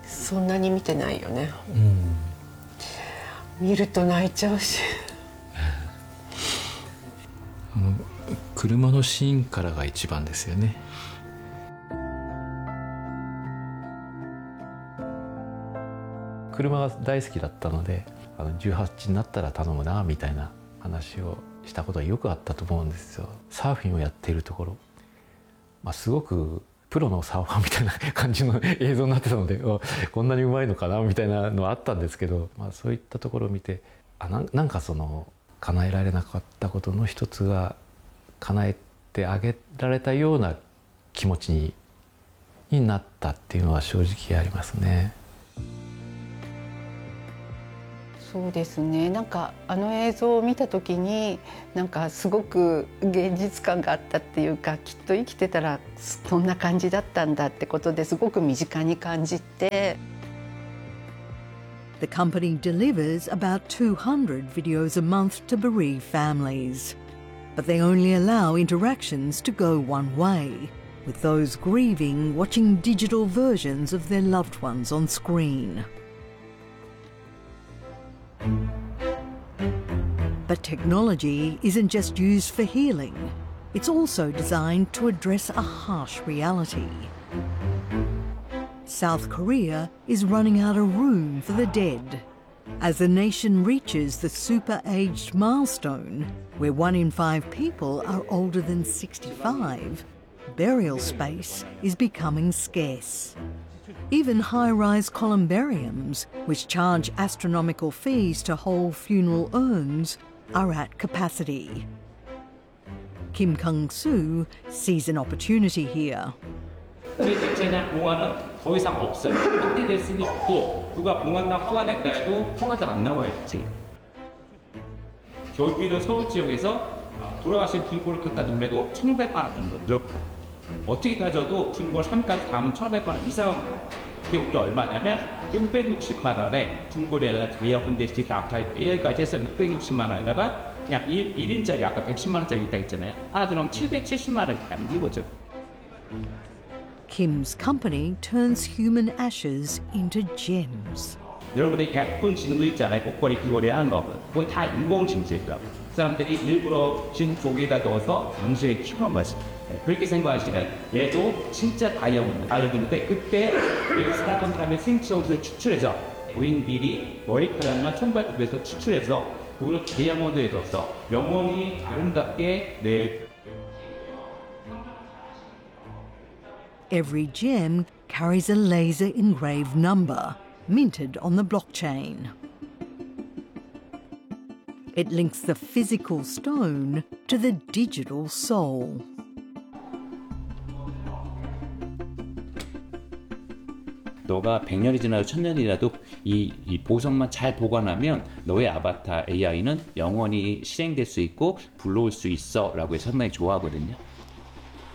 そんなに見てないよね。見ると泣いちゃうし。 車のシーンからが一番ですよね。車が大好きだったので、18になったら頼むなみたいな話をしたことがよくあったと思うんですよ。サーフィンをやっているところ、すごくプロのサーファーみたいな感じの映像になってたので、こんなにうまいのかなみたいなのはあったんですけど、そういったところを見て、なんかその叶えられなかったことの一つが叶えてあげられたような気持ちになったっていうのは正直ありますね。 そうですね。なんか映像を見た時になんかすごく現実感があったっていうか、きっと生きてたらそんな感じだったんだってことですごく身近に感じて。 The company delivers about 200 videos a month to bereaved families, but they only allow interactions to go one way, with those grieving watching digital versions of their loved ones on screen. But technology isn't just used for healing. It's also designed to address a harsh reality. South Korea is running out of room for the dead. As the nation reaches the super-aged milestone, where 1 in 5 people are older than 65, burial space is becoming scarce. Even high-rise columbariums, which charge astronomical fees to hold funeral urns, are at capacity. Kim Kang-soo sees an opportunity here. 대체나 공원은 더 이상 없어요. 확대될 수는 없고, 누가 공원나 후안에 가도 통화가 안 나와야지. 결국에는 서울 지역에서 돌아가신 분골 끝까지 눈매도 1,500만 원 정도. 어떻게 따져도 분골 3까지 다음은 1,500만 원 이상. 그게 얼마냐면 660만 원에 분골에다가 에어컨 대시 앞타입까지 해서 660만 원에다가 그냥 1인짜리 아까 110만 원짜리 있다 했잖아요. 하나 들어오면 770만 원이 남는 거죠. Kim's company turns human ashes into gems. 여러분들이 예쁜 진구 있잖아요. 목걸이 귀걸이 하는 거. 그건 다 인공 진주예요. 사람들이 일부러 진고기에다 넣어서 방수에 키워한 거지. 그렇게 생각하시면 얘도 진짜 다이아몬드인데 그때 스타트업하면 생체옷을 추출해서 고인들이 머리카락만 총발급해서 추출해서 그걸 다이아몬드에 넣어서 영원히 아름답게 내. Every gem carries a laser-engraved number, minted on the blockchain. It links the physical stone to the digital soul. 너가 100년이 지나도 1000년이라도 이 보석만 잘 보관하면 너의 아바타 AI는 영원히 실행될 수 있고 불러올 수 있어 라고 해서 상당히 좋아하거든요.